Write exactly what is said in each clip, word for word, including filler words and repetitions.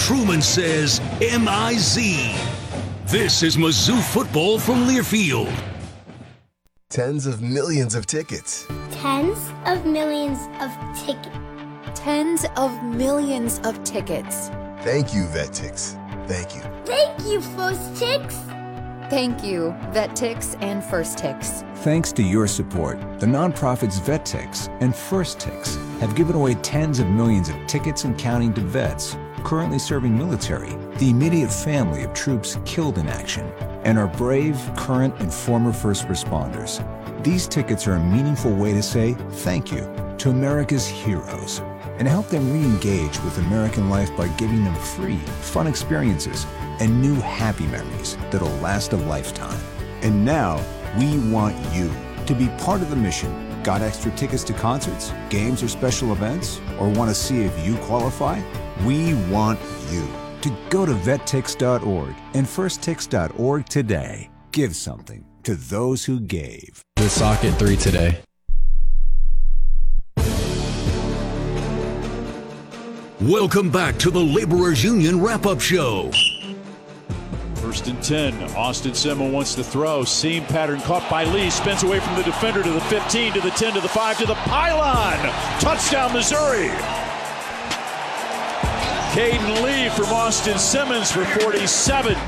Truman says M I Z. This is Mizzou football from Learfield. Tens of millions of tickets. Tens of millions of tickets. Tens of millions of tickets. Thank you, VetTix. Thank you. Thank you, First Tix. Thank you, VetTix and First Tix. Thanks to your support, the nonprofits VetTix and First Tix have given away tens of millions of tickets and counting to vets currently serving military, the immediate family of troops killed in action, and our brave, current, and former first responders. These tickets are a meaningful way to say thank you to America's heroes and help them re-engage with American life by giving them free, fun experiences and new happy memories that'll last a lifetime. And now, we want you to be part of the mission. Got extra tickets to concerts, games, or special events? Or want to see if you qualify? We want you to go to vettix dot org and first tix dot org today. Give something to those who gave. The Socket three today. Welcome back to the Laborers Union Wrap-Up Show. First and ten. Austin Simmons wants to throw. Seam pattern caught by Lee. Spins away from the defender to the fifteen, to the ten, to the five, to the pylon. Touchdown, Missouri. Caden Lee from Austin Simmons for forty-seven.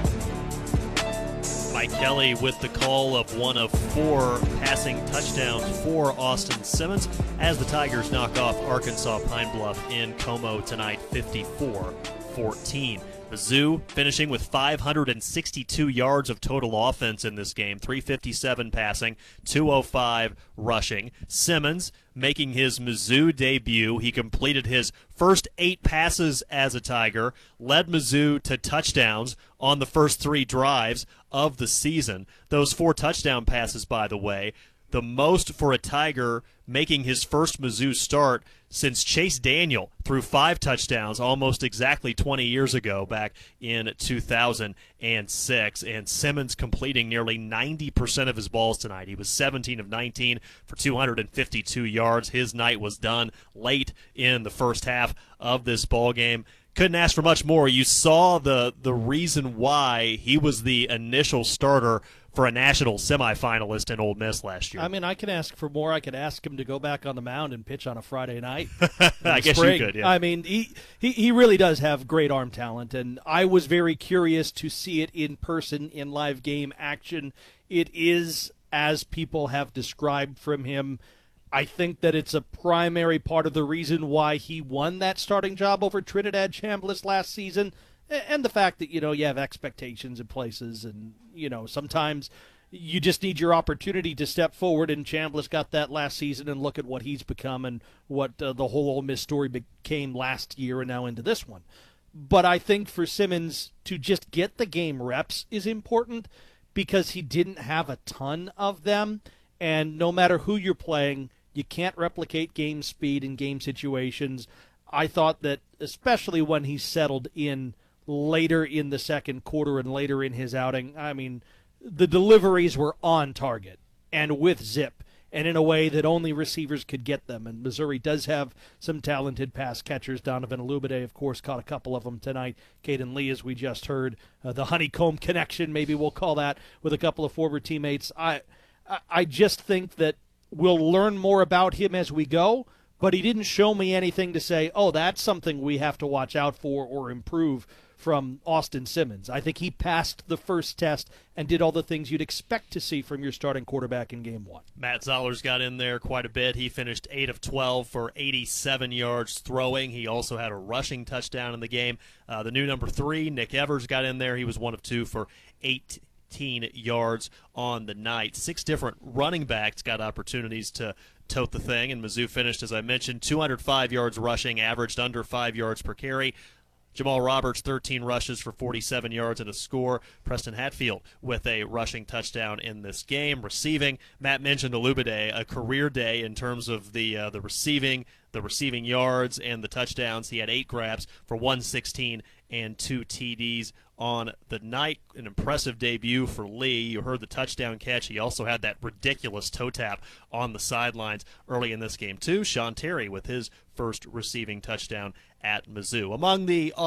Mike Kelly with the call of one of four passing touchdowns for Austin Simmons as the Tigers knock off Arkansas Pine Bluff in Como tonight, fifty-four fourteen. Mizzou finishing with five hundred sixty-two yards of total offense in this game, three fifty-seven passing, two oh five rushing. Simmons making his Mizzou debut. He completed his first eight passes as a Tiger, led Mizzou to touchdowns on the first three drives of the season. Those four touchdown passes, by the way, the most for a Tiger making his first Mizzou start since Chase Daniel threw five touchdowns almost exactly twenty years ago back in two thousand six. And Simmons completing nearly ninety percent of his balls tonight. He was seventeen of nineteen for two hundred fifty-two yards. His night was done late in the first half of this ball game. Couldn't ask for much more. You saw the the reason why he was the initial starter for a national semifinalist in Ole Miss last year. I mean, I can ask for more. I could ask him to go back on the mound and pitch on a Friday night. I guess spring. you could, yeah. I mean, he, he, he really does have great arm talent, and I was very curious to see it in person in live game action. It is, as people have described from him, I think that it's a primary part of the reason why he won that starting job over Trinidad Chambliss last season. And the fact that, you know, you have expectations in places and, you know, sometimes you just need your opportunity to step forward, and Chambliss got that last season, and look at what he's become and what uh, the whole Ole Miss story became last year and now into this one. But I think for Simmons to just get the game reps is important because he didn't have a ton of them, and no matter who you're playing, you can't replicate game speed in game situations. I thought that especially when he settled in later in the second quarter and later in his outing, I mean, the deliveries were on target and with zip and in a way that only receivers could get them. And Missouri does have some talented pass catchers. Donovan Alubade, of course, caught a couple of them tonight. Caden Lee, as we just heard, uh, the honeycomb connection, maybe we'll call that, with a couple of former teammates. I, I just think that we'll learn more about him as we go, but he didn't show me anything to say, oh, that's something we have to watch out for or improve from Austin Simmons. I think he passed the first test and did all the things you'd expect to see from your starting quarterback in game one. Matt Zollers got in there quite a bit. He finished eight of twelve for eighty-seven yards throwing. He also had a rushing touchdown in the game. Uh, the new number three, Nick Evers, got in there. He was one of two for eighteen yards on the night. Six different running backs got opportunities to tote the thing, and Mizzou finished, as I mentioned, two hundred five yards rushing, averaged under five yards per carry. Jamal Roberts, thirteen rushes for forty-seven yards and a score. Preston Hatfield with a rushing touchdown in this game. Receiving, Matt mentioned Alubade, a career day in terms of the uh, the receiving, the receiving yards and the touchdowns. He had eight grabs for one sixteen and two T Ds on the night. An impressive debut for Lee. You heard the touchdown catch. He also had that ridiculous toe tap on the sidelines early in this game, too. Sean Terry with his first receiving touchdown at Mizzou. Among the